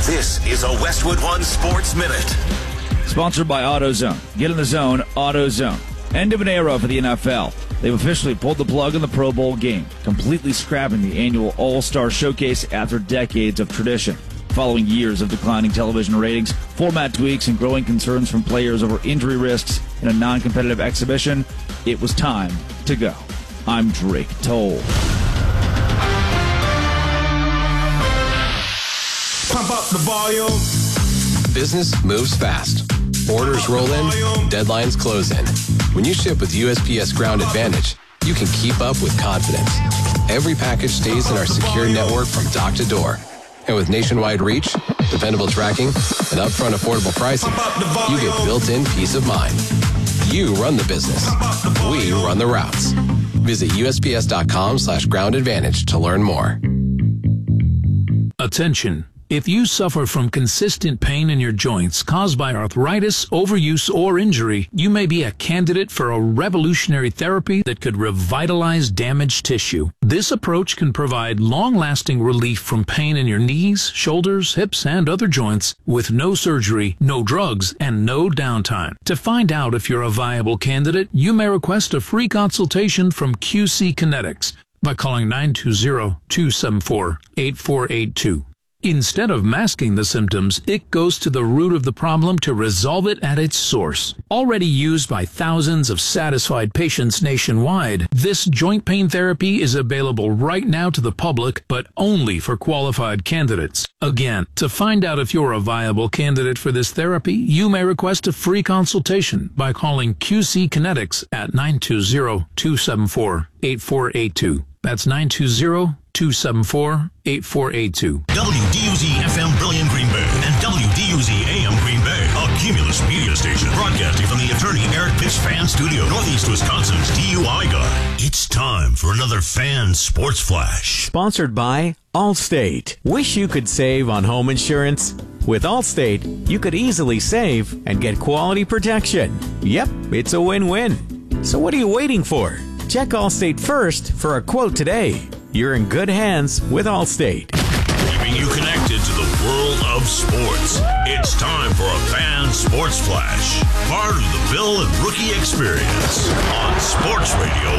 This is a Westwood One Sports Minute. Sponsored by AutoZone. Get in the zone, AutoZone. End of an era for the NFL. They've officially pulled the plug on the Pro Bowl game, completely scrapping the annual All-Star Showcase after decades of tradition. Following years of declining television ratings, format tweaks, and growing concerns from players over injury risks in a non-competitive exhibition, it was time to go. I'm Drake Toll. Pump up the volume. Business moves fast. Orders roll in, deadlines close in. When you ship with USPS Ground Advantage, you can keep up with confidence. Every package stays in our secure network from dock to door. And with nationwide reach, dependable tracking, and upfront affordable pricing, you get built-in peace of mind. You run the business. We run the routes. Visit USPS.com/Ground Advantage to learn more. Attention. If you suffer from consistent pain in your joints caused by arthritis, overuse, or injury, you may be a candidate for a revolutionary therapy that could revitalize damaged tissue. This approach can provide long-lasting relief from pain in your knees, shoulders, hips, and other joints with no surgery, no drugs, and no downtime. To find out if you're a viable candidate, you may request a free consultation from QC Kinetics by calling 920-274-8482. Instead of masking the symptoms, it goes to the root of the problem to resolve it at its source. Already used by thousands of satisfied patients nationwide, this joint pain therapy is available right now to the public, but only for qualified candidates. Again, to find out if you're a viable candidate for this therapy, you may request a free consultation by calling QC Kinetics at 920-274-8482. That's 920-274-8482. WDUZ-FM Brilliant Green Bay and WDUZ-AM Green Bay, a Cumulus media station broadcasting from the Attorney Eric Pitts Fan Studio, Northeast Wisconsin's DUI Guard. It's time for another Fan Sports Flash. Sponsored by Allstate. Wish you could save on home insurance? With Allstate, you could easily save and get quality protection. Yep, it's a win-win. So what are you waiting for? Check Allstate first for a quote today. You're in good hands with Allstate. Keeping you connected to the world of sports. It's time for a Fan Sports Flash. Part of the Bill and Rookie Experience on Sports Radio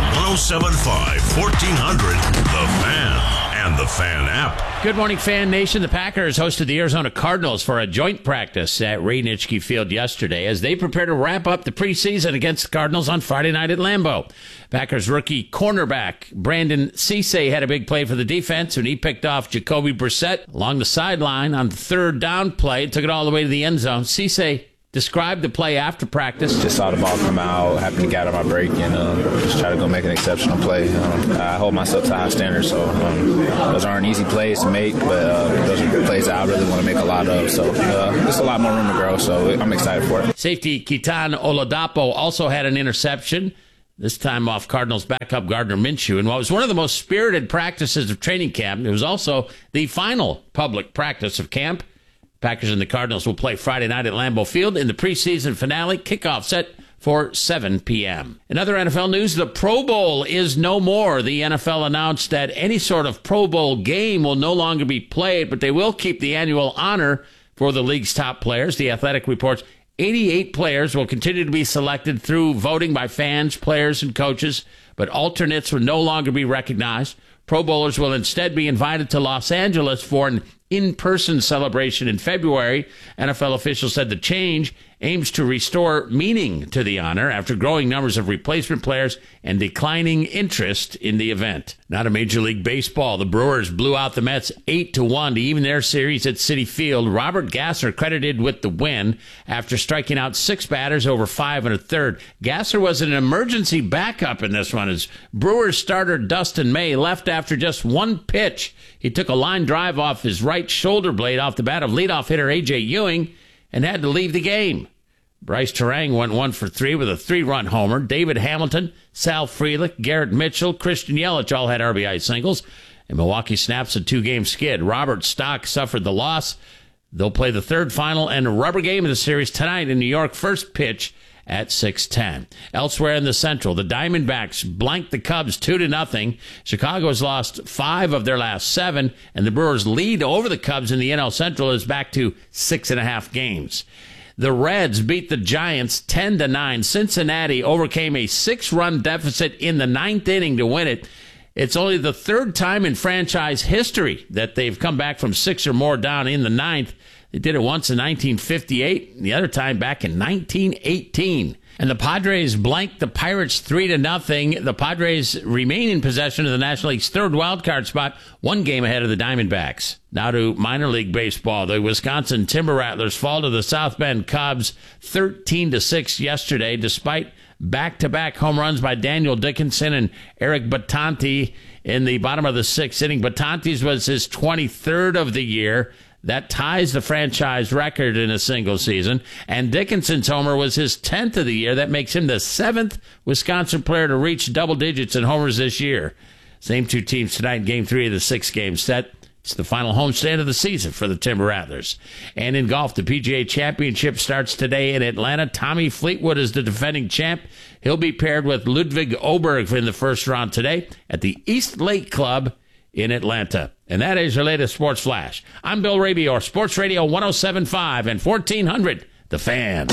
107.5, 1400, The Fan, and the Fan app. Good morning, Fan Nation. The Packers hosted the Arizona Cardinals for a joint practice at Ray Nitschke Field yesterday as they prepare to wrap up the preseason against the Cardinals on Friday night at Lambeau. Packers rookie cornerback Brandon Cisse had a big play for the defense when he picked off Jacoby Brissett along the sideline on the third down play. Took it all the way to the end zone. Cisse described the play after practice. Just saw the ball come out, happened to get out of my break, and just try to go make an exceptional play. I hold myself to high standards, so those aren't easy plays to make, but those are plays that I really want to make a lot of. So there's a lot more room to grow, so I'm excited for it. Safety Keaton Oladapo also had an interception, this time off Cardinals backup Gardner Minshew, in what was one of the most spirited practices of training camp. It was also the final public practice of camp. Packers and the Cardinals will play Friday night at Lambeau Field in the preseason finale. Kickoff set for 7 p.m. In other NFL news, the Pro Bowl is no more. The NFL announced that any sort of Pro Bowl game will no longer be played, but they will keep the annual honor for the league's top players. The Athletic reports 88 players will continue to be selected through voting by fans, players, and coaches, but alternates will no longer be recognized. Pro Bowlers will instead be invited to Los Angeles for an in-person celebration in February. NFL officials said the change aims to restore meaning to the honor after growing numbers of replacement players and declining interest in the event. Not a Major League Baseball. The Brewers blew out the Mets 8-1 to even their series at Citi Field. Robert Gasser credited with the win after striking out 6 batters over 5 1/3. Gasser was an emergency backup in this one as Brewers starter Dustin May left after just one pitch. He took a line drive off his right shoulder blade off the bat of leadoff hitter A.J. Ewing and had to leave the game. Bryce Terang went 1 for 3 with a 3-run homer. David Hamilton, Sal Frelick, Garrett Mitchell, Christian Yelich all had RBI singles. And Milwaukee snaps a 2-game skid. Robert Stock suffered the loss. They'll play the third, final, and rubber game of the series tonight in New York. First pitch at 6:10. Elsewhere in the Central, the Diamondbacks blanked the Cubs 2-0. Chicago has lost 5 of their last 7, and the Brewers' lead over the Cubs in the NL Central is back to 6.5 games. The Reds beat the Giants 10-9. Cincinnati overcame a 6-run deficit in the 9th inning to win it. It's only the 3rd time in franchise history that they've come back from 6 or more down in the 9th. They did it once in 1958, and the other time back in 1918. And the Padres blanked the Pirates 3-0. The Padres remain in possession of the National League's 3rd wildcard spot, 1 game ahead of the Diamondbacks. Now to minor league baseball. The Wisconsin Timber Rattlers fall to the South Bend Cubs 13-6 yesterday, despite back-to-back home runs by Daniel Dickinson and Eric Battanti in the bottom of the 6th inning. Battanti's was his 23rd of the year. That ties the franchise record in a single season. And Dickinson's homer was his 10th of the year. That makes him the 7th Wisconsin player to reach double digits in homers this year. Same 2 teams tonight in Game 3 of the 6-game set. It's the final homestand of the season for the Timber Rattlers. And in golf, the PGA Championship starts today in Atlanta. Tommy Fleetwood is the defending champ. He'll be paired with Ludwig Oberg in the first round today at the East Lake Club in Atlanta. And that is your latest Sports Flash. I'm Bill Rabior, Sports Radio 107.5 and 1400, The Fan.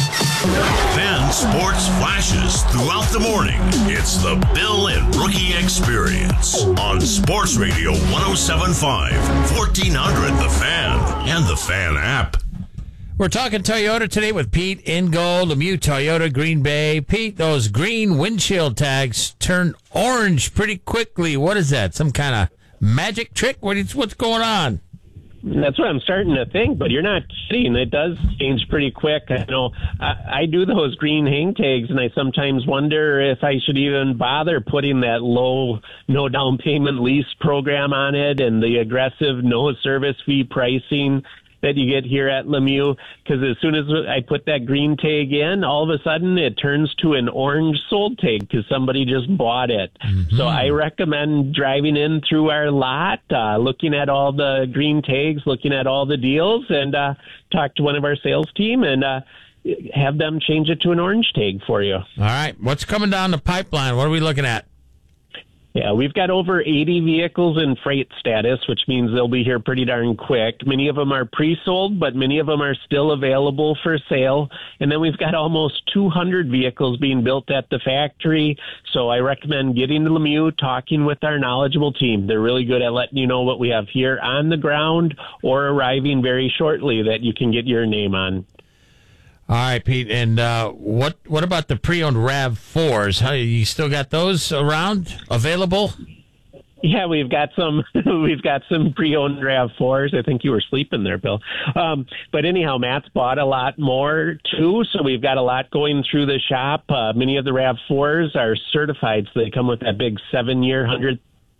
Fan sports flashes throughout the morning. It's the Bill and Rookie Experience on Sports Radio 107.5, 1400, The Fan, and the Fan app. We're talking Toyota today with Pete Ingold, Lemieux Toyota, Green Bay. Pete, those green windshield tags turn orange pretty quickly. What is that? Some kind of magic trick? What's going on? That's what I'm starting to think, but you're not kidding. It does change pretty quick. I know I do those green hang tags, and I sometimes wonder if I should even bother putting that low, no down payment lease program on it and the aggressive no service fee pricing that you get here at Lemieux, because as soon as I put that green tag in, all of a sudden it turns to an orange sold tag because somebody just bought it. Mm-hmm. So I recommend driving in through our lot, looking at all the green tags, looking at all the deals, and talk to one of our sales team and have them change it to an orange tag for you. All right. What's coming down the pipeline? What are we looking at? Yeah, we've got over 80 vehicles in freight status, which means they'll be here pretty darn quick. Many of them are pre-sold, but many of them are still available for sale. And then we've got almost 200 vehicles being built at the factory. So I recommend getting to Lemieux, talking with our knowledgeable team. They're really good at letting you know what we have here on the ground or arriving very shortly that you can get your name on. All right, Pete. And what about the pre-owned RAV4s? How, you still got those around, available? Yeah, we've got some. We've got some pre-owned RAV4s. I think you were sleeping there, Bill. But anyhow, Matt's bought a lot more too, so we've got a lot going through the shop. Many of the RAV4s are certified, so they come with that big 7-year 100.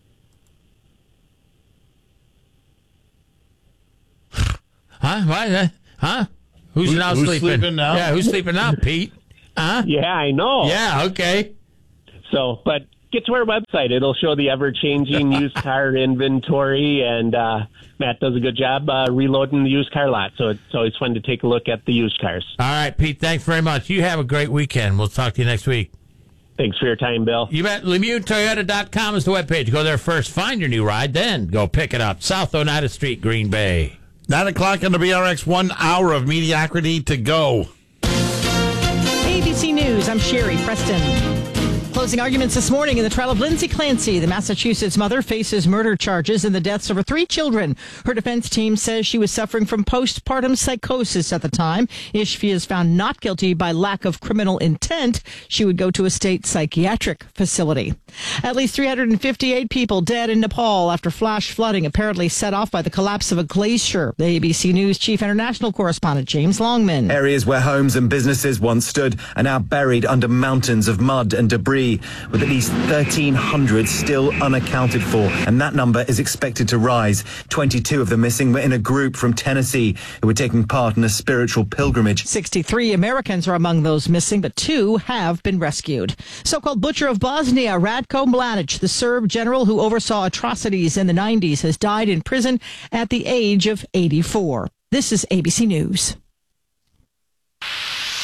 Huh? Who's sleeping now? Yeah, who's sleeping now, Pete? Huh? Yeah, I know. Yeah, okay. So, but get to our website. It'll show the ever-changing used car inventory, and Matt does a good job reloading the used car lot, so it's always fun to take a look at the used cars. All right, Pete, thanks very much. You have a great weekend. We'll talk to you next week. Thanks for your time, Bill. You bet. LemieuxToyota.com is the webpage. Go there first, find your new ride, then go pick it up. South Oneida Street, Green Bay. 9 o'clock on the BRX, 1 hour of mediocrity to go. ABC News, I'm Sherry Preston. Closing arguments this morning in the trial of Lindsay Clancy. The Massachusetts mother faces murder charges in the deaths of her 3 children. Her defense team says she was suffering from postpartum psychosis at the time. If she is found not guilty by lack of criminal intent, she would go to a state psychiatric facility. At least 358 people dead in Nepal after flash flooding apparently set off by the collapse of a glacier. The ABC News chief international correspondent James Longman. Areas where homes and businesses once stood are now buried under mountains of mud and debris, with at least 1,300 still unaccounted for, and that number is expected to rise. 22 of the missing were in a group from Tennessee who were taking part in a spiritual pilgrimage. 63 Americans are among those missing, but 2 have been rescued. So-called Butcher of Bosnia, Ratko Mladic, the Serb general who oversaw atrocities in the 90s, has died in prison at the age of 84. This is ABC News.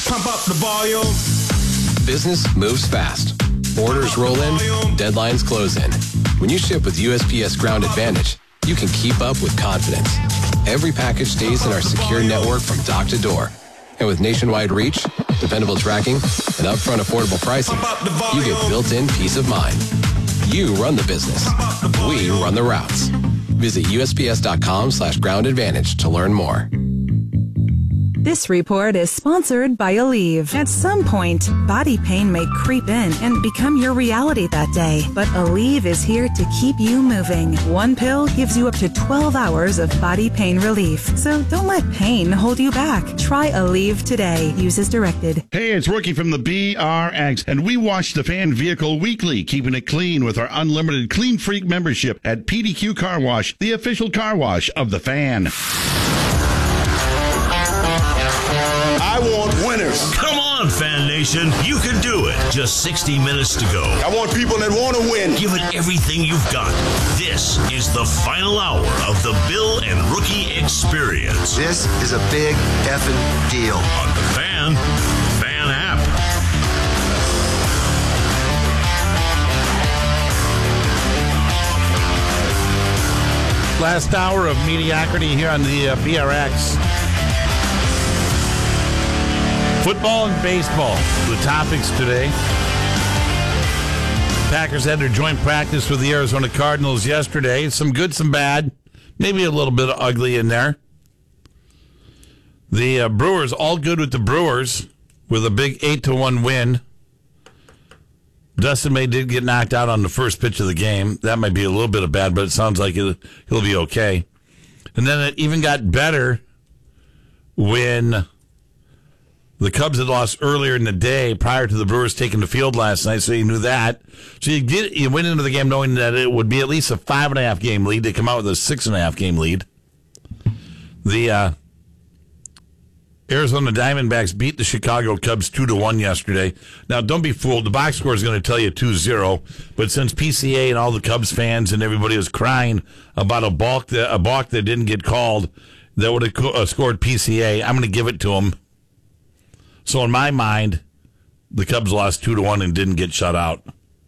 Pump up the volume. Business moves fast. Orders roll in, deadlines close in. When you ship with USPS Ground Advantage, you can keep up with confidence. Every package stays in our secure network from dock to door. And with nationwide reach, dependable tracking, and upfront affordable pricing, you get built-in peace of mind. You run the business. We run the routes. Visit USPS.com/Ground Advantage to learn more. This report is sponsored by Aleve. At some point, body pain may creep in and become your reality that day. But Aleve is here to keep you moving. One pill gives you up to 12 hours of body pain relief. So don't let pain hold you back. Try Aleve today. Use as directed. Hey, it's Rookie from the BRX, and we wash the fan vehicle weekly, keeping it clean with our unlimited Clean Freak membership at PDQ Car Wash, the official car wash of the Fan. I want winners. Come on, Fan Nation. You can do it. Just 60 minutes to go. I want people that want to win. Give it everything you've got. This is the final hour of the Bill and Rookie Experience. This is a big effing deal. On the Fan app. Last hour of mediocrity here on the BRX. Football and baseball, the topics today. Packers had their joint practice with the Arizona Cardinals yesterday. Some good, some bad. Maybe a little bit of ugly in there. The Brewers, all good with the Brewers, with a big 8-1 win. Dustin May did get knocked out on the first pitch of the game. That might be a little bit of bad, but it sounds like he'll be okay. And then it even got better when the Cubs had lost earlier in the day prior to the Brewers taking the field last night, so you knew that. So you went into the game knowing that it would be at least a 5.5 game lead. They come out with a 6.5 game lead. The Arizona Diamondbacks beat the Chicago Cubs 2-1 yesterday. Now, don't be fooled. The box score is going to tell you 2-0, but since PCA and all the Cubs fans and everybody was crying about a balk that didn't get called that would have scored PCA, I'm going to give it to them. So in my mind, the Cubs lost 2-1 and didn't get shut out.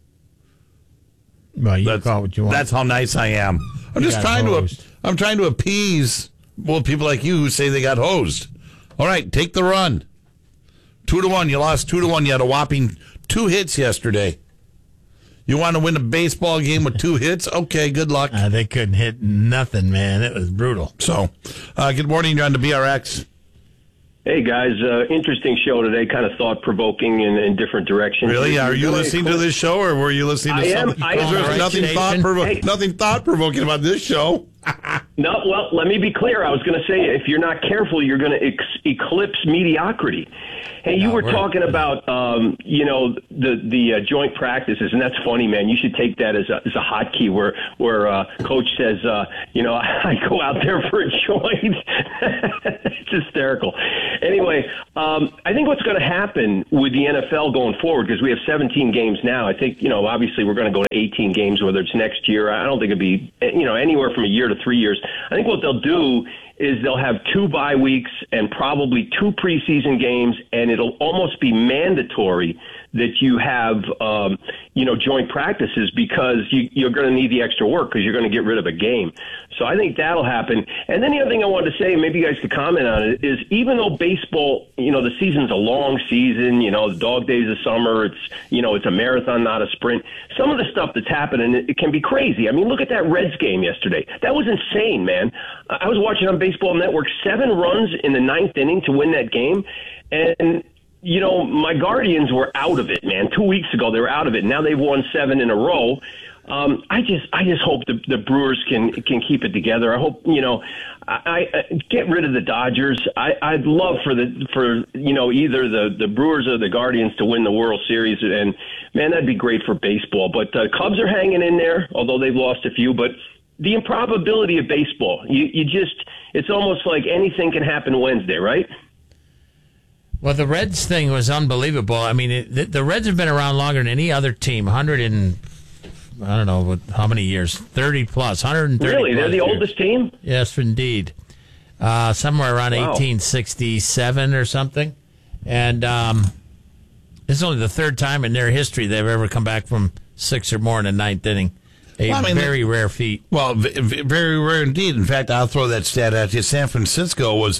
Well, you call it what you want. That's how nice I am. I'm trying to appease people like you who say they got hosed. All right, take the run. 2-1. You lost 2-1. You had a whopping 2 hits yesterday. You want to win a baseball game with 2 hits? Okay, good luck. They couldn't hit nothing, man. It was brutal. So, good morning. You're on the BRX. Hey, guys, interesting show today, kind of thought-provoking in different directions. Really? Are you listening to this show, or were you listening to something? There's nothing thought-provoking about this show. No, well, let me be clear. I was going to say, if you're not careful, you're going to eclipse mediocrity. Hey, you were talking about, the joint practices, and that's funny, man. You should take that as a hotkey where Coach says, I go out there for a joint. It's hysterical. Anyway, I think what's going to happen with the NFL going forward, because we have 17 games now, I think, obviously we're going to go to 18 games, whether it's next year. I don't think it'd be, anywhere from a year to 3 years. I think what they'll do is they'll have 2 bye weeks and probably 2 preseason games, and it'll almost be mandatory that you have, joint practices because you're going to need the extra work because you're going to get rid of a game. So I think that'll happen. And then the other thing I wanted to say, maybe you guys could comment on it, is even though baseball, the season's a long season, the dog days of summer, it's a marathon, not a sprint. Some of the stuff that's happening, it can be crazy. I mean, look at that Reds game yesterday. That was insane, man. I was watching on Baseball Network, 7 runs in the 9th inning to win that game. And my Guardians were out of it, man. 2 weeks ago, they were out of it. Now they've won 7 in a row. I just hope the Brewers can keep it together. I hope, I get rid of the Dodgers. I'd love for either the Brewers or the Guardians to win the World Series. And man, that'd be great for baseball. But Cubs are hanging in there, although they've lost a few. But the improbability of baseball, it's almost like anything can happen Wednesday, right? Well, the Reds thing was unbelievable. I mean, the Reds have been around longer than any other team, 100 and, I don't know how many years, 30 plus, 130 Really? They're the years. oldest team? Yes, indeed. Somewhere around Wow. 1867 or something. And this is only the third time in their history they've ever come back from 6 or more in the ninth inning. Very rare feat. Well, very rare indeed. In fact, I'll throw that stat at you. San Francisco was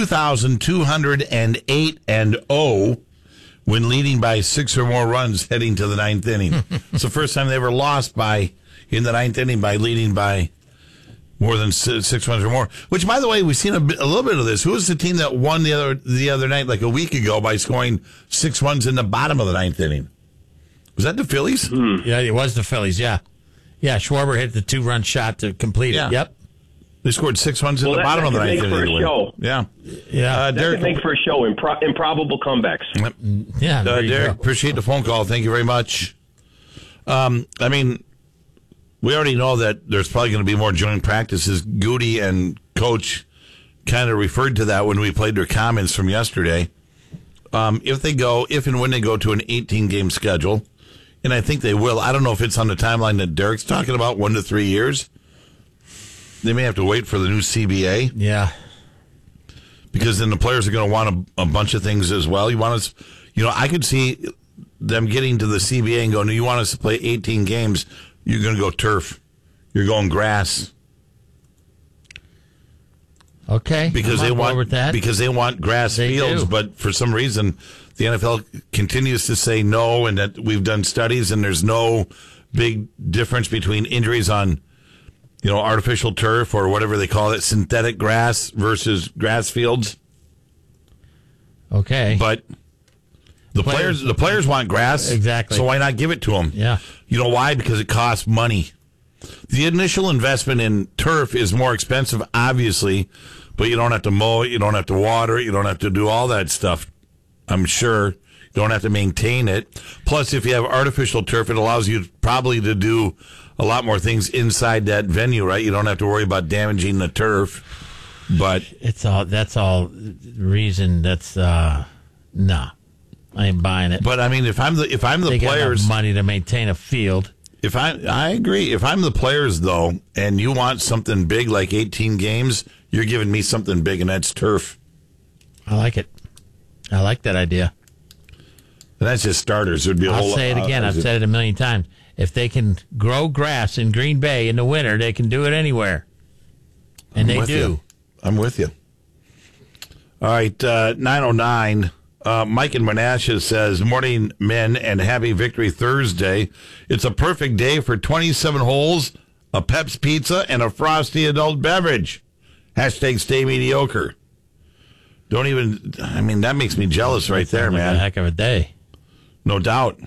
2,208-0 when leading by 6 or more runs heading to the ninth inning. It's the first time they ever lost in the ninth inning by leading by more than 6 runs or more. Which, by the way, we've seen a little bit of this. Who was the team that won the other night, like a week ago, by scoring 6 runs in the bottom of the ninth inning? Was that the Phillies? Yeah, it was the Phillies. Yeah. Yeah, Schwarber hit the 2-run shot to complete it. Yep. They scored 6 runs in the bottom of the ninth inning. For a show. Yeah. That could make for a show. Improbable comebacks. Yeah. Derek, appreciate the phone call. Thank you very much. We already know that there's probably going to be more joint practices. Goody and Coach kind of referred to that when we played their comments from yesterday. If and when they go to an 18-game schedule, and I think they will. I don't know if it's on the timeline that Derek's talking about, 1 to 3 years. They may have to wait for the new CBA. Yeah. Because then the players are going to want a bunch of things as well. I could see them getting to the CBA and going, you want us to play 18 games, you're going to go turf. You're going grass. Okay. Because they want grass fields, but for some reason the NFL continues to say no, and that we've done studies and there's no big difference between injuries on artificial turf or whatever they call it, synthetic grass versus grass fields. Okay. But the players want grass. Exactly. So why not give it to them? Yeah. You know why? Because it costs money. The initial investment in turf is more expensive, obviously, but you don't have to mow it, you don't have to water it, you don't have to do all that stuff, I'm sure. You don't have to maintain it. Plus, if you have artificial turf, it allows you probably to do a lot more things inside that venue, right? You don't have to worry about damaging the turf. But that's all reason. That's no, I ain't buying it. But I mean, if I'm the they players, got money to maintain a field. If I agree. If I'm the players though, and you want something big like 18 games, you're giving me something big, and that's turf. I like it. I like that idea. And that's just starters. There'd be a whole. I'll say it again. I've said it a million times. If they can grow grass in Green Bay in the winter, they can do it anywhere. And they do. I'm with you. All right, 9:09. Mike in Menasha says, morning, men, and happy Victory Thursday. It's a perfect day for 27 holes, a Pep's Pizza, and a frosty adult beverage. Hashtag stay mediocre. That makes me jealous right there, man. A heck of a day. No doubt.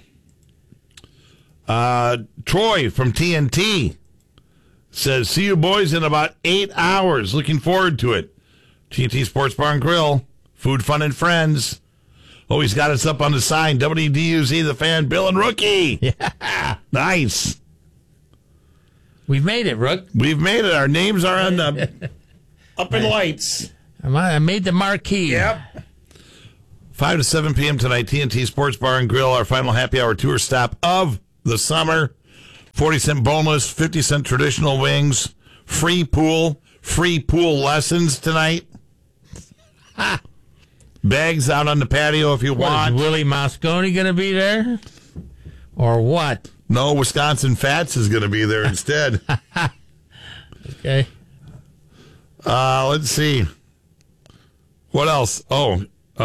Troy from TNT says, see you boys in about 8 hours. Looking forward to it. TNT Sports Bar and Grill. Food, fun, and friends. Oh, he's got us up on the sign. WDUZ, the Fan, Bill and Rookie. Yeah. Nice. We've made it, Rook. We've made it. Our names are on the up in lights. I made the marquee. Yep. 5 to 7 p.m. tonight, TNT Sports Bar and Grill, our final happy hour tour stop of the summer. 40-cent boneless, 50-cent traditional wings, free pool lessons tonight. Ha! Bags out on the patio if you want. Is Willie Mosconi going to be there? Or what? No, Wisconsin Fats is going to be there instead. Okay. Let's see. What else? Oh,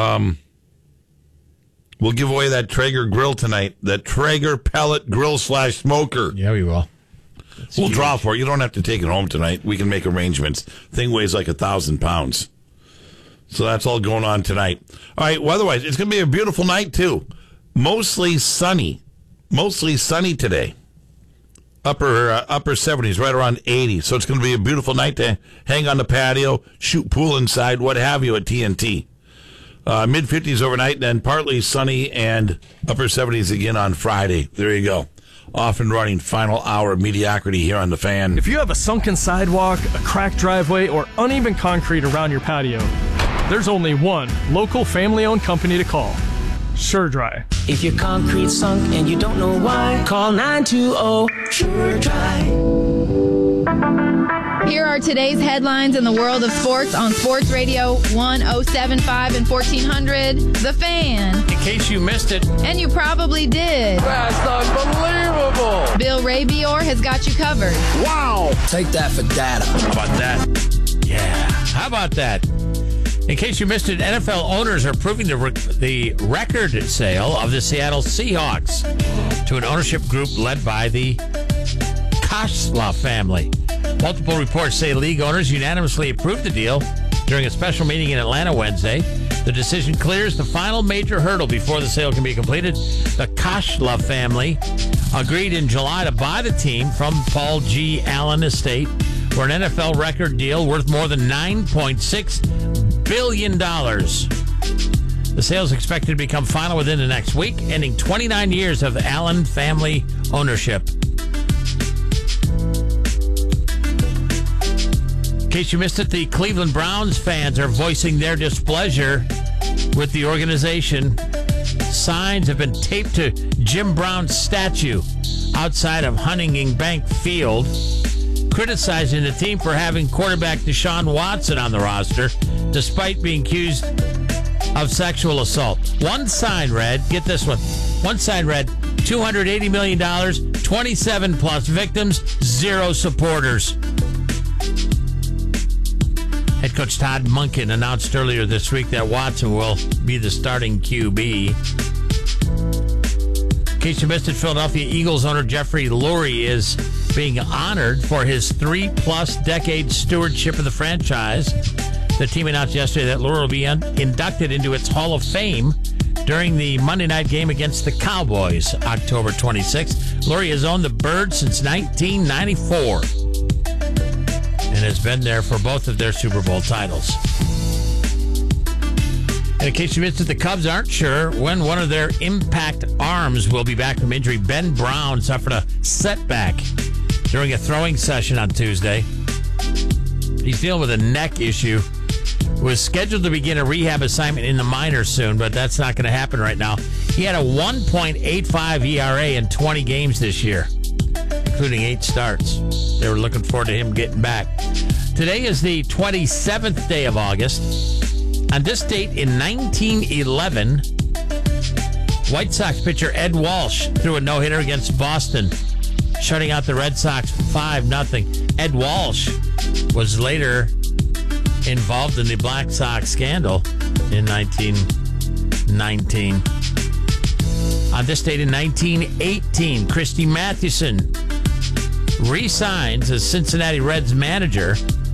we'll give away that Traeger grill tonight. That Traeger pellet grill / smoker. Yeah, we will. We'll draw for it. You don't have to take it home tonight. We can make arrangements. Thing weighs like 1,000 pounds. So that's all going on tonight. All right, weather-wise, it's going to be a beautiful night, too. Mostly sunny. Mostly sunny today. Upper 70s, right around 80. So it's going to be a beautiful night to hang on the patio, shoot pool inside, what have you at TNT. Mid-50s overnight, and then partly sunny and upper 70s again on Friday. There you go. Off and running, final hour of mediocrity here on The Fan. If you have a sunken sidewalk, a cracked driveway, or uneven concrete around your patio, there's only one local family-owned company to call. SureDry. If your concrete's sunk and you don't know why, call 920 SureDry. Here are today's headlines in the world of sports on Sports Radio 1075 and 1400. The Fan. In case you missed it. And you probably did. That's unbelievable. Bill Rabior has got you covered. Wow. Take that for data. How about that? Yeah. How about that? In case you missed it, NFL owners are approving the record sale of the Seattle Seahawks to an ownership group led by the Koshla family. Multiple reports say league owners unanimously approved the deal during a special meeting in Atlanta Wednesday. The decision clears the final major hurdle before the sale can be completed. The Koshla family agreed in July to buy the team from Paul G. Allen Estate for an NFL record deal worth more than $9.6 billion. The sale is expected to become final within the next week, ending 29 years of Allen family ownership. In case you missed it, the Cleveland Browns fans are voicing their displeasure with the organization. Signs have been taped to Jim Brown's statue outside of Huntington Bank Field, criticizing the team for having quarterback Deshaun Watson on the roster, despite being accused of sexual assault. One sign read, get this one, $280 million, 27 plus victims, 0 supporters. Head coach Todd Monken announced earlier this week that Watson will be the starting QB. In case you missed it, Philadelphia Eagles owner Jeffrey Lurie is being honored for his 3+ decade stewardship of the franchise. The team announced yesterday that Lurie will be inducted into its Hall of Fame during the Monday night game against the Cowboys, October 26th. Lurie has owned the Birds since 1994. And has been there for both of their Super Bowl titles. And in case you missed it, the Cubs aren't sure when one of their impact arms will be back from injury. Ben Brown suffered a setback during a throwing session on Tuesday. He's dealing with a neck issue. Was scheduled to begin a rehab assignment in the minors soon, but that's not going to happen right now. He had a 1.85 ERA in 20 games this year, including 8 starts. They were looking forward to him getting back. Today is the 27th day of August. On this date in 1911, White Sox pitcher Ed Walsh threw a no-hitter against Boston, shutting out the Red Sox 5-0. Ed Walsh was later involved in the Black Sox scandal in 1919. On this date in 1918, Christy Mathewson resigns as Cincinnati Reds manager.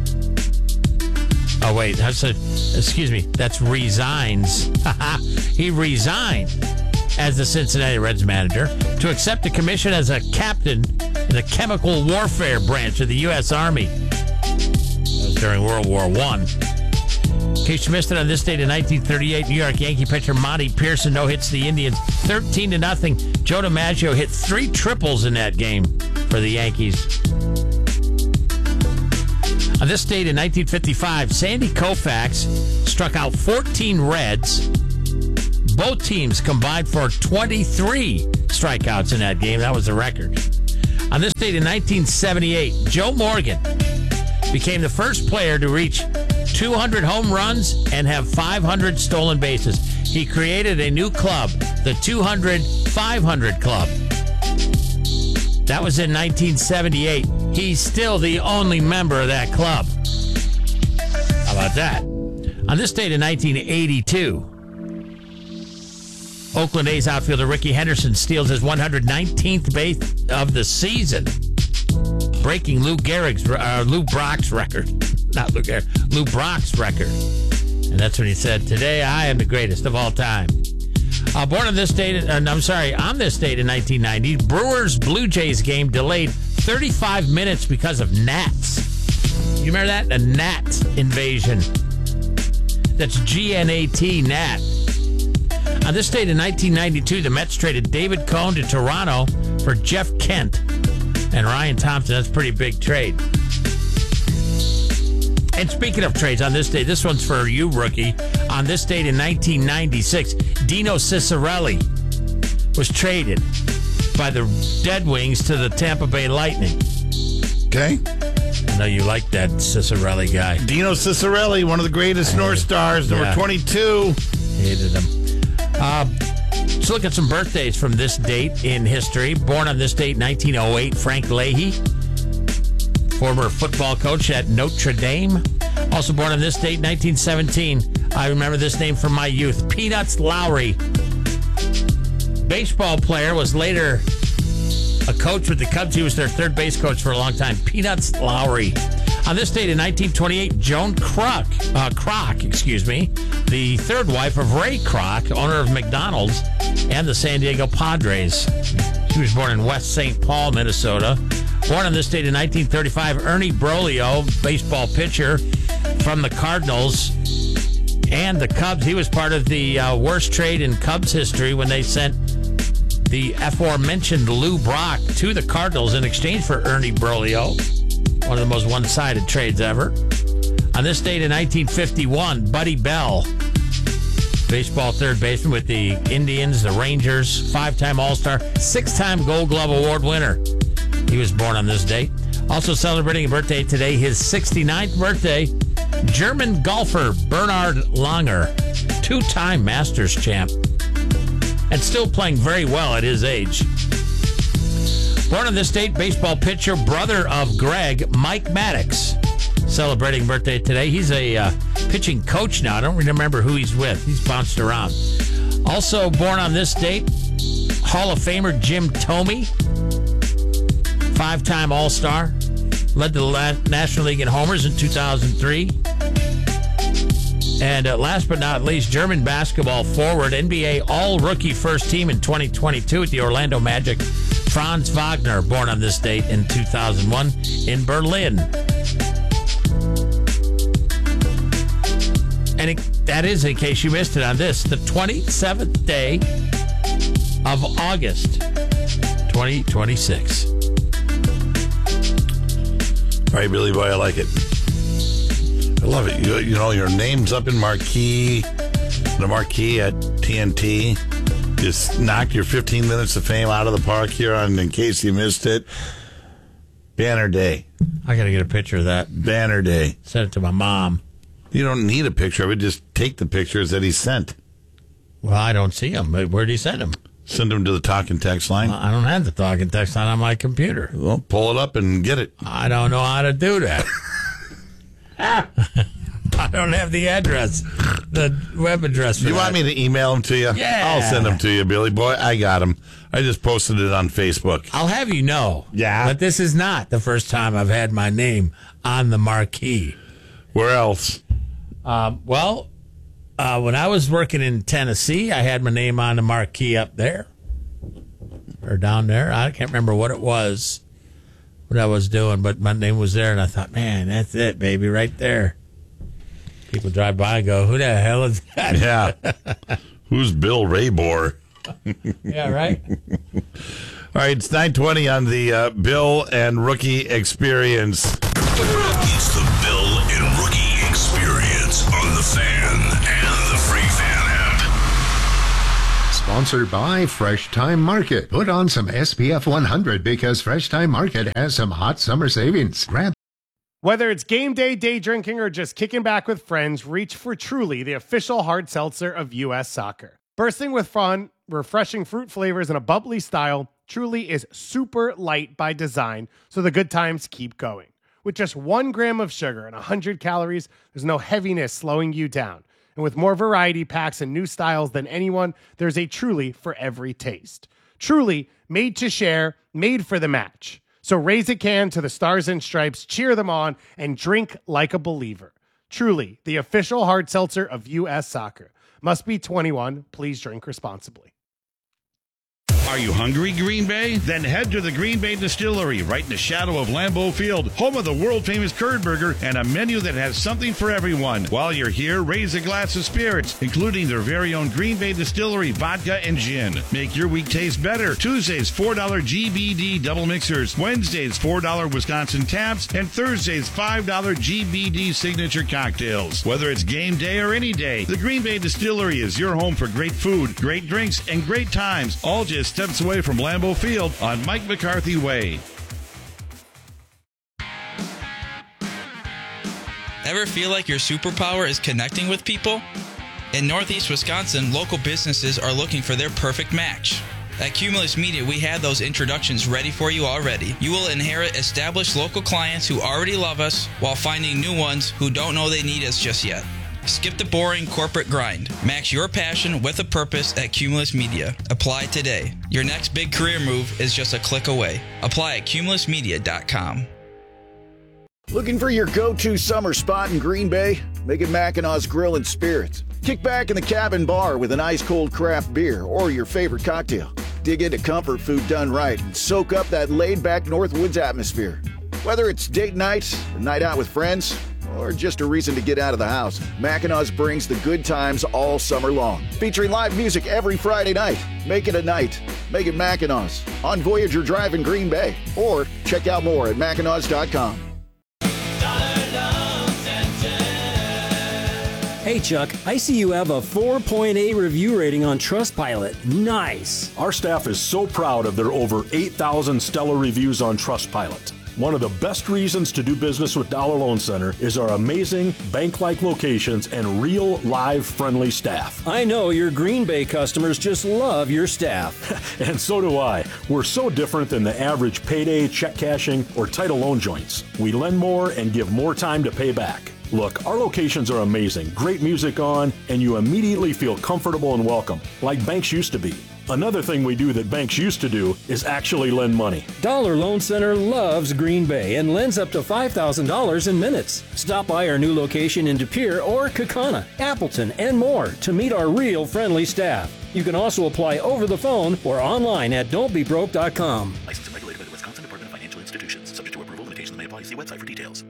Oh, wait. Excuse me. That's resigns. He resigned as the Cincinnati Reds manager to accept a commission as a captain in the chemical warfare branch of the U.S. Army. That was during World War I. In case you missed it, on this date in 1938, New York Yankee pitcher Monty Pearson no-hits the Indians 13-0. Joe DiMaggio hit 3 triples in that game for the Yankees. On this date in 1955, Sandy Koufax struck out 14 Reds. Both teams combined for 23 strikeouts in that game. That was the record. On this date in 1978, Joe Morgan became the first player to reach 200 home runs and have 500 stolen bases. He created a new club, the 200-500 Club. That was in 1978. He's still the only member of that club. How about that? On this date in 1982, Oakland A's outfielder Rickey Henderson steals his 119th base of the season, breaking Lou Brock's record. Not Lou Gehrig, Lou Brock's record. And that's when he said, "Today I am the greatest of all time." On this date in 1990, Brewers-Blue Jays game delayed 35 minutes because of gnats. You remember that? A gnat invasion. That's G-N-A-T, gnat. On this date in 1992, the Mets traded David Cone to Toronto for Jeff Kent and Ryan Thompson. That's a pretty big trade. And speaking of trades, on this day, this one's for you, rookie. On this date in 1996, Dino Ciccarelli was traded by the Dead Wings to the Tampa Bay Lightning. Okay. And know you like that Cicerelli guy. Dino Cicerelli, one of the greatest North Stars, number 22. Hated him. Let's look at some birthdays from this date in history. Born on this date, 1908, Frank Leahy, former football coach at Notre Dame. Also born on this date, 1917. I remember this name from my youth, Peanuts Lowry. Baseball player, was later a coach with the Cubs. He was their third base coach for a long time. Peanuts Lowry. On this date in 1928, Joan Kroc, the third wife of Ray Kroc, owner of McDonald's and the San Diego Padres. She was born in West St. Paul, Minnesota. Born on this date in 1935, Ernie Broglio, baseball pitcher from the Cardinals and the Cubs. He was part of the worst trade in Cubs history when they sent the aforementioned Lou Brock to the Cardinals in exchange for Ernie Broglio. One of the most one-sided trades ever. On this date in 1951, Buddy Bell, baseball third baseman with the Indians, the Rangers, 5-time All-Star, 6-time Gold Glove Award winner. He was born on this date. Also celebrating a birthday today, his 69th birthday, German golfer Bernhard Langer, 2-time Masters champ, and still playing very well at his age. Born on this date, baseball pitcher, brother of Greg, Mike Maddox, celebrating birthday today. He's a pitching coach now. I don't remember who he's with. He's bounced around. Also born on this date, Hall of Famer Jim Thome, 5-time All-Star, led the National League in homers in 2003. And last but not least, German basketball forward, NBA All-Rookie First Team in 2022 at the Orlando Magic, Franz Wagner, born on this date in 2001 in Berlin. And that is, in case you missed it on this, the 27th day of August, 2026. All right, Billy Boy, I like it. I love it. You know, your name's up in the marquee at TNT. Just knocked your 15 minutes of fame out of the park here on In Case You Missed It. Banner Day. I got to get a picture of that. Banner Day. Send it to my mom. You don't need a picture of it. Just take the pictures that he sent. Well, I don't see them. Where'd he send them? Send them to the talking text line. I don't have the talking text line on my computer. Well, pull it up and get it. I don't know how to do that. I don't have the address, the web address for You want me to email them to you? Yeah. I'll send them to you, Billy Boy. I got them. I just posted it on Facebook. I'll have you know. Yeah. But this is not the first time I've had my name on the marquee. Where else? When I was working in Tennessee, I had my name on the marquee up there. Or down there. I can't remember what it was, what I was doing, but my name was there, and I thought, man, that's it, baby, right there. People drive by and go, who the hell is that? Yeah. Who's Bill Raybor? Yeah, right? All right, it's 9:20 on the Bill and Rookie Experience. It's the Bill and Rookie Experience on the Fan and the Free Fan app. Sponsored by Fresh Time Market. Put on some SPF 100 because Fresh Time Market has some hot summer savings. Grab. Whether it's game day, day drinking, or just kicking back with friends, reach for Truly, the official hard seltzer of U.S. Soccer. Bursting with fun, refreshing fruit flavors, and a bubbly style, Truly is super light by design, so the good times keep going. With just 1 gram of sugar and 100 calories, there's no heaviness slowing you down. And with more variety packs and new styles than anyone, there's a Truly for every taste. Truly, made to share, made for the match. So raise a can to the Stars and Stripes, cheer them on, and drink like a believer. Truly, the official hard seltzer of U.S. Soccer. Must be 21. Please drink responsibly. Are you hungry, Green Bay? Then head to the Green Bay Distillery, right in the shadow of Lambeau Field, home of the world-famous curd burger and a menu that has something for everyone. While you're here, raise a glass of spirits, including their very own Green Bay Distillery vodka and gin. Make your week taste better. Tuesdays, $4 GBD double mixers. Wednesdays, $4 Wisconsin taps. And Thursdays, $5 GBD signature cocktails. Whether it's game day or any day, the Green Bay Distillery is your home for great food, great drinks, and great times, all just steps away from Lambeau Field on Mike McCarthy Way. Ever feel like your superpower is connecting with people? In Northeast Wisconsin, local businesses are looking for their perfect match. At Cumulus Media, we had those introductions ready for you already. You will inherit established local clients who already love us while finding new ones who don't know they need us just yet. Skip the boring corporate grind. Match your passion with a purpose at Cumulus Media. Apply today. Your next big career move is just a click away. Apply at cumulusmedia.com. Looking for your go-to summer spot in Green Bay? Make it Mackinaw's Grill and Spirits. Kick back in the cabin bar with an ice-cold craft beer or your favorite cocktail. Dig into comfort food done right and soak up that laid-back Northwoods atmosphere. Whether it's date night, a night out with friends, or just a reason to get out of the house, Mackinaw's brings the good times all summer long. Featuring live music every Friday night. Make it a night. Make it Mackinaw's on Voyager Drive in Green Bay. Or check out more at Mackinaws.com. Hey Chuck, I see you have a 4.8 review rating on Trustpilot. Nice. Our staff is so proud of their over 8,000 stellar reviews on Trustpilot. One of the best reasons to do business with Dollar Loan Center is our amazing bank-like locations and real, live, friendly staff. I know your Green Bay customers just love your staff. And so do I. We're so different than the average payday, check cashing, or title loan joints. We lend more and give more time to pay back. Look, our locations are amazing, great music on, and you immediately feel comfortable and welcome, like banks used to be. Another thing we do that banks used to do is actually lend money. Dollar Loan Center loves Green Bay and lends up to $5,000 in minutes. Stop by our new location in De Pere or Kaukauna, Appleton, and more to meet our real friendly staff. You can also apply over the phone or online at don'tbebroke.com. Licensed and regulated by the Wisconsin Department of Financial Institutions. Subject to approval, limitations may apply. See website for details.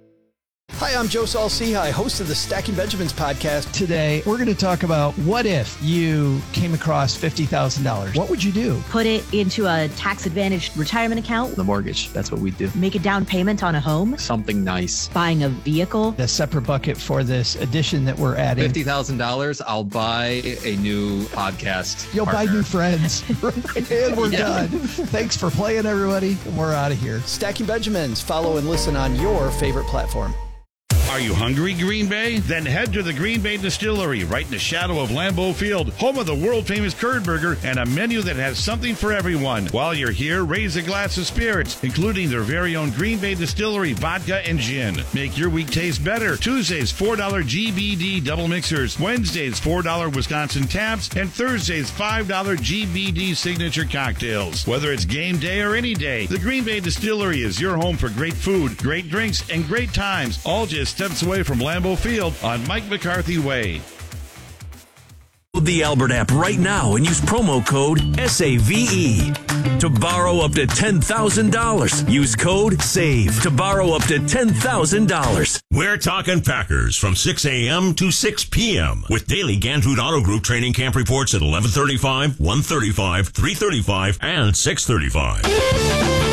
Hi, I'm Joe Saul-Sehy, host of the Stacking Benjamins podcast. Today, we're going to talk about what if you came across $50,000? What would you do? Put it into a tax-advantaged retirement account. The mortgage, that's what we do. Make a down payment on a home. Something nice. Buying a vehicle. A separate bucket for this addition that we're adding. $50,000, I'll buy a new podcast. You'll partner. buy new friends. And we're done. Thanks for playing, everybody. And we're out of here. Stacking Benjamins. Follow and listen on your favorite platform. Are you hungry, Green Bay? Then head to the Green Bay Distillery, right in the shadow of Lambeau Field, home of the world-famous curd burger and a menu that has something for everyone. While you're here, raise a glass of spirits, including their very own Green Bay Distillery vodka and gin. Make your week taste better. Tuesdays, $4 GBD double mixers. Wednesdays, $4 Wisconsin taps. And Thursdays, $5 GBD signature cocktails. Whether it's game day or any day, the Green Bay Distillery is your home for great food, great drinks, and great times, all just steps away from Lambeau Field on Mike McCarthy Way. Download the Albert app right now and use promo code SAVE to borrow up to $10,000. Use code SAVE to borrow up to $10,000. We're talking Packers from 6 a.m. to 6 p.m. with daily Gantrude Auto Group training camp reports at 11:35, 1:35, 3:35, and 6:35.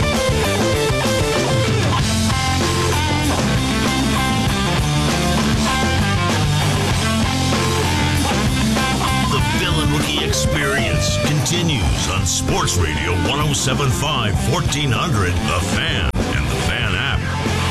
Experience continues on Sports Radio 107.5, 1400, The Fan, and The Fan app.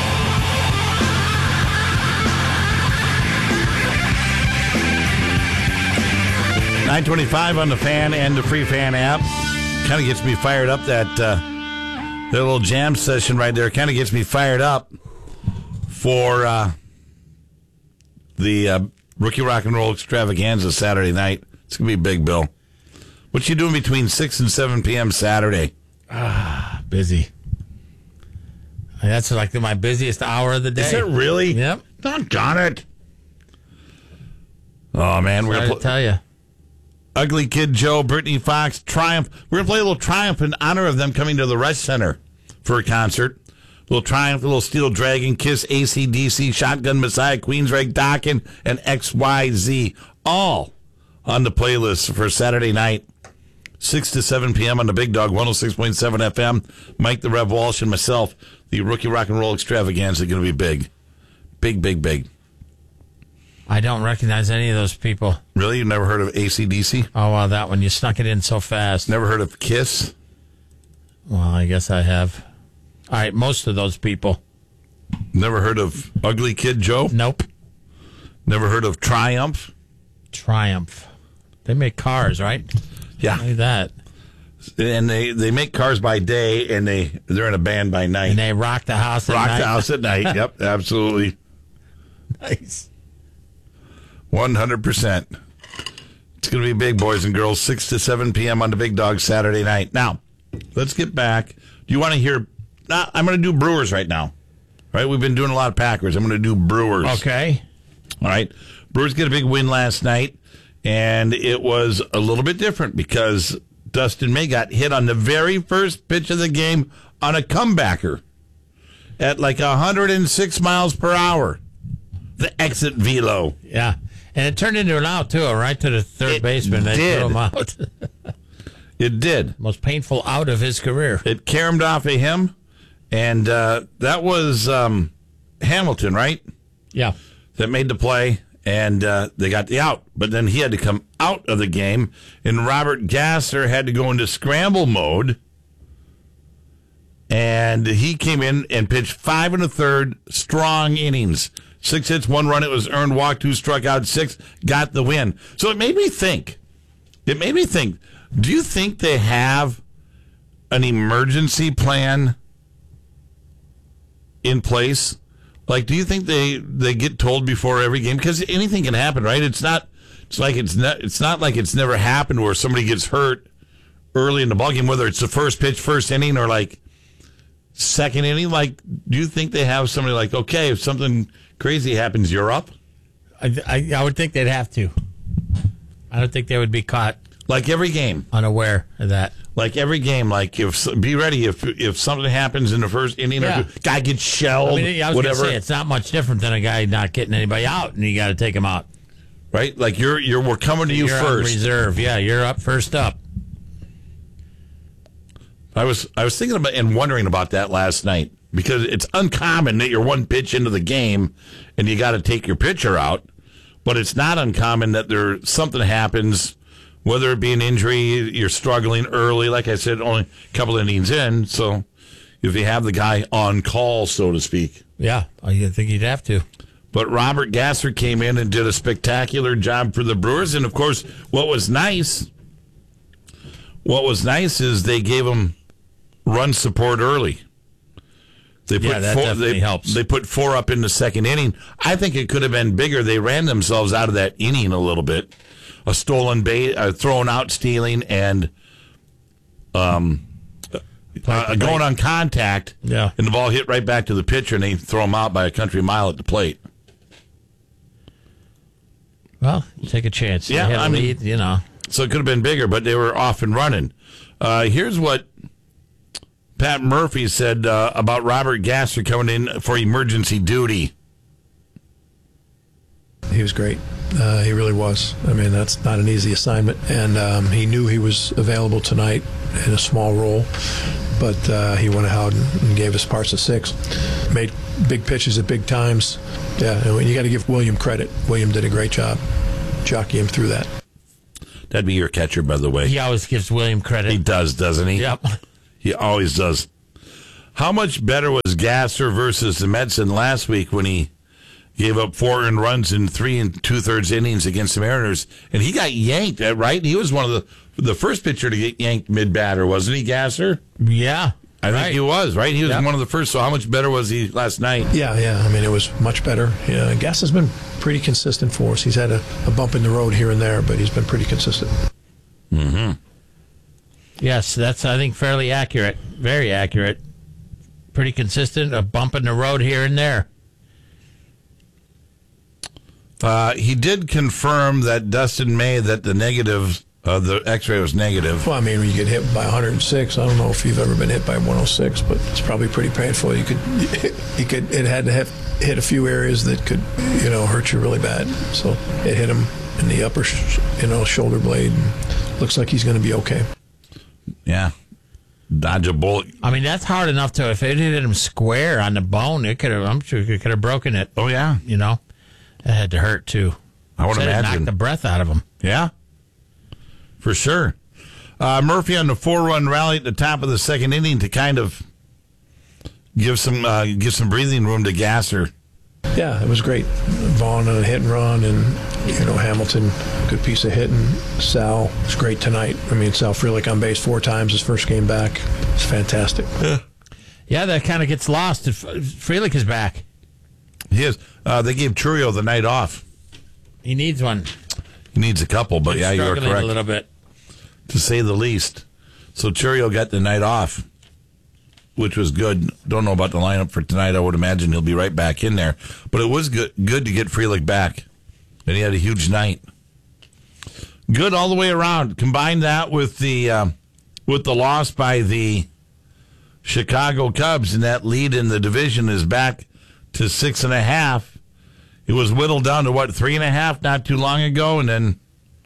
$9.25 on The Fan and the Free Fan app. Kind of gets me fired up. That little jam session right there kind of gets me fired up for the Rookie Rock and Roll Extravaganza Saturday night. It's going to be big, Bill. What you doing between 6 and 7 p.m. Saturday? Busy. That's like my busiest hour of the day. Is it really? Yep. Doggone it. Oh, man. We're going to tell you. Ugly Kid Joe, Brittany Fox, Triumph. We're going to play a little Triumph in honor of them coming to the Rush Center for a concert. A little Triumph, a little Steel Dragon, Kiss, AC/DC, Shotgun Messiah, Queensrÿche, Dokken, and XYZ. All on the playlist for Saturday night, 6 to 7 p.m. on the Big Dog, 106.7 FM. Mike the Rev Walsh and myself, the Rookie Rock and Roll Extravaganza, going to be big. Big, big, big. I don't recognize any of those people. Really? You've never heard of AC/DC? Oh, wow, that one. You snuck it in so fast. Never heard of Kiss? Well, I guess I have. All right, most of those people. Never heard of Ugly Kid Joe? Nope. Never heard of Triumph? Triumph. They make cars, right? Yeah. Like that. And they make cars by day, and they're in a band by night. And they rock the house at night. Rock the house at night. Yep, absolutely. Nice. 100%. It's going to be big, boys and girls, 6 to 7 p.m. on the Big Dog Saturday night. Now, let's get back. Do you want to hear? I'm going to do Brewers right now. Right? We've been doing a lot of Packers. I'm going to do Brewers. Okay. All right. Brewers get a big win last night, and it was a little bit different because Dustin May got hit on the very first pitch of the game on a comebacker at like 106 miles per hour. The exit velo. Yeah. And it turned into an out, too, right to the third baseman. They threw him out. It did. Most painful out of his career. It caromed off of him, and that was Hamilton, right? Yeah. That made the play, and they got the out. But then he had to come out of the game, and Robert Gasser had to go into scramble mode, and he came in and pitched 5 1/3 strong innings. 6 hits, 1 run. It was earned, walked 2, struck out 6, got the win. So it made me think. Do you think they have an emergency plan in place? Like, do you think they get told before every game? Because anything can happen, right? It's not like it's never happened where somebody gets hurt early in the ballgame, whether it's the first pitch, first inning, or like second inning. Like, do you think they have somebody like, okay, if something crazy happens, you're up? I would think they'd have to. I don't think they would be caught. Like every game. Unaware of that. Like every game. Like, be ready if something happens in the first inning, or guy gets shelled, I was whatever. Gonna say, it's not much different than a guy not getting anybody out, and you got to take him out. Right? Like, we're coming to you you're first. On reserve. Yeah, you're up first up. I was thinking about and wondering about that last night, because it's uncommon that you're one pitch into the game and you got to take your pitcher out, but it's not uncommon that something happens, whether it be an injury, you're struggling early, like I said, only a couple innings in, so if you have the guy on call, so to speak. Yeah, I think you'd have to. But Robert Gasser came in and did a spectacular job for the Brewers, and of course, what was nice is they gave him run support early. That definitely helps. They put 4 up in the second inning. I think it could have been bigger. They ran themselves out of that inning a little bit. A stolen base, thrown out, stealing, and going on contact. Yeah. And the ball hit right back to the pitcher, and they throw him out by a country mile at the plate. Well, take a chance. Yeah, they had a lead, you know. So it could have been bigger, but they were off and running. Here's what Pat Murphy said about Robert Gasser coming in for emergency duty. He was great. He really was. I mean, that's not an easy assignment. And he knew he was available tonight in a small role, but he went out and gave us parts of 6. Made big pitches at big times. Yeah, and you got to give William credit. William did a great job jockeying him through that. That'd be your catcher, by the way. He always gives William credit. He does, doesn't he? Yep. He always does. How much better was Gasser versus the Mets than last week when he gave up 4 earned runs in 3 2/3 innings against the Mariners? And he got yanked, right? He was one of the first pitcher to get yanked mid-batter, wasn't he, Gasser? Yeah. I think he was, right? He was one of the first. So how much better was he last night? Yeah. I mean, it was much better. Yeah, Gas has been pretty consistent for us. He's had a bump in the road here and there, but he's been pretty consistent. Mm-hmm. Yes, that's, I think, fairly accurate. Very accurate. Pretty consistent. A bump in the road here and there. He did confirm that Dustin May, that the X-ray was negative. Well, I mean, when you get hit by 106, I don't know if you've ever been hit by 106, but it's probably pretty painful. It had to hit a few areas that could, hurt you really bad. So it hit him in the upper, shoulder blade. And looks like he's going to be okay. Yeah. Dodge a bullet. I mean, that's hard enough to, if it hit him square on the bone, I'm sure it could have broken it. Oh, yeah. It had to hurt, too. I would imagine. It knocked the breath out of him. Yeah. For sure. Murphy on the 4-run rally at the top of the second inning to kind of give some breathing room to Gasser. Yeah, it was great. Vaughn on a hit and run, and Hamilton, good piece of hitting. Sal was great tonight. I mean, Sal Frelick on base 4 times his first game back. It's fantastic. Yeah, that kind of gets lost if Frelick is back. He is. They gave Churio the night off. He needs one. He needs a couple, but yeah, you're correct. A little bit, to say the least. So Churio got the night off, which was good. Don't know about the lineup for tonight. I would imagine he'll be right back in there. But it was good to get Frelick back, and he had a huge night. Good all the way around. Combine that with the loss by the Chicago Cubs, and that lead in the division is back to 6.5. It was whittled down to 3.5 not too long ago, and then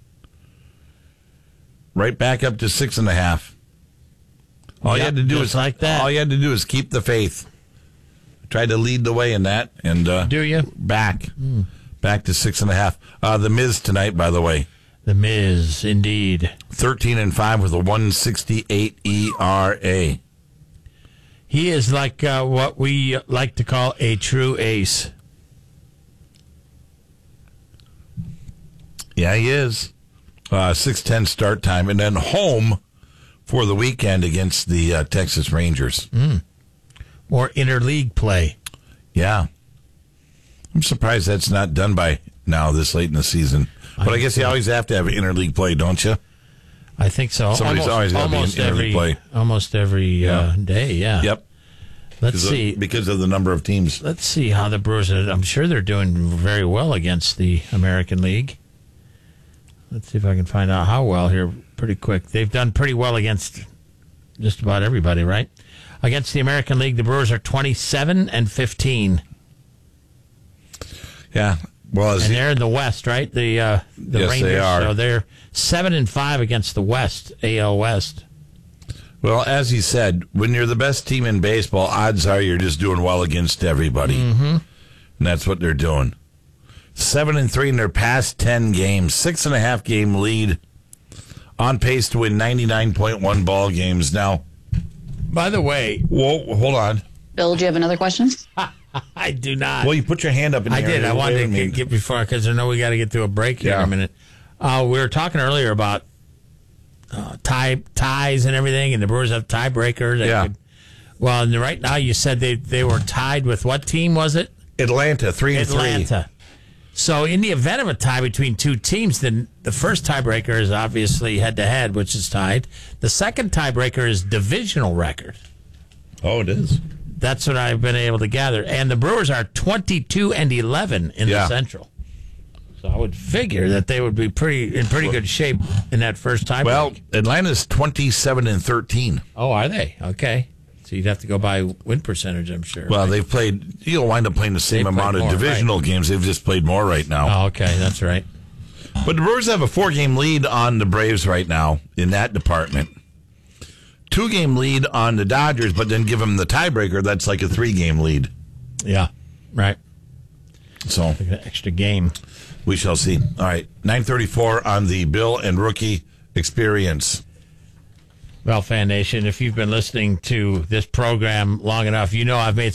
right back up to 6.5. All you had to do is like that. All you had to do is keep the faith. Tried to lead the way in that, and do you back to 6.5. The Miz tonight, by the way. The Miz, indeed. 13-5 with a 1.68 ERA. He is like what we like to call a true ace. Yeah, he is. 6:10 start time, and then home for the weekend against the Texas Rangers. More interleague play. Yeah. I'm surprised that's not done by now this late in the season. But I guess you always have to have interleague play, don't you? I think so. Somebody's always got to be in interleague play. Almost every day, yeah. Yep. Let's see. Because of the number of teams. Let's see how the Brewers are. I'm sure they're doing very well against the American League. Let's see if I can find out how well here pretty quick. They've done pretty well against just about everybody, right? Against the American League, the Brewers are 27-15. Yeah. Well, and they're in the West, right? The yes, Rangers. They are. So they're 7-5 against the West, AL West. Well, as he said, when you're the best team in baseball, odds are you're just doing well against everybody. Mm-hmm. And that's what they're doing. 7-3 in their past 10 games, 6.5 game lead, on pace to win 99.1 ball games. Now, by the way, whoa, hold on, Bill. Do you have another question? I do not. Well, you put your hand up in the air. I did. I wanted to get before because I know we got to get to a break here in a minute. We were talking earlier about ties and everything, and the Brewers have tiebreakers. Yeah. Well, and right now you said they were tied with what team was it? Atlanta, 3-3. Atlanta. So in the event of a tie between two teams, then the first tiebreaker is obviously head-to-head, which is tied. The second tiebreaker is divisional record. Oh, it is. That's what I've been able to gather. And the Brewers are 22-11 in the Central. So I would figure that they would be in pretty good shape in that first tiebreaker. Well, Atlanta's 27-13. Oh, are they? Okay. So you'd have to go by win percentage, I'm sure. Well, they've played. You'll wind up playing the same amount of divisional games. They've just played more right now. Oh, okay, that's right. But the Brewers have a 4-game lead on the Braves right now in that department. 2-game lead on the Dodgers, but then give them the tiebreaker. That's like a 3-game lead. Yeah, right. So like an extra game. We shall see. All right, 9:34 on the Bill and Rookie Experience. Well, Fan Nation, if you've been listening to this program long enough, you know I've made